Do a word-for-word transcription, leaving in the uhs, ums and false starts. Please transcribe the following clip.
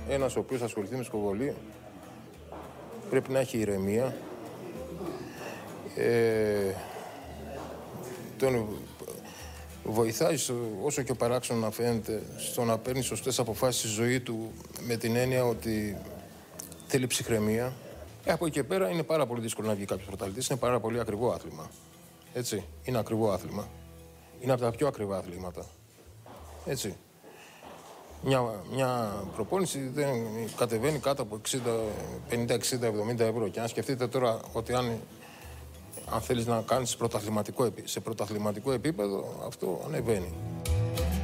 ένας ο οποίος ασχοληθεί με σκοβολή πρέπει να έχει ηρεμία. Ε, τον βοηθάει, όσο και παράξενο να φαίνεται, στο να παίρνει σωστές αποφάσεις στη ζωή του, με την έννοια ότι θέλει ψυχραιμία. Ε, από εκεί και πέρα είναι πάρα πολύ δύσκολο να βγει κάποιος πρωταθλητής. Είναι πάρα πολύ ακριβό άθλημα. Έτσι, είναι ακριβό άθλημα. Είναι από τα πιο ακριβά αθλήματα. Έτσι. Μια, μια προπόνηση δεν κατεβαίνει κάτω από πενήντα, εξήντα, εβδομήντα ευρώ. Και αν σκεφτείτε τώρα ότι αν, αν θέλεις να κάνεις πρωταθληματικό, σε πρωταθληματικό επίπεδο, αυτό ανεβαίνει.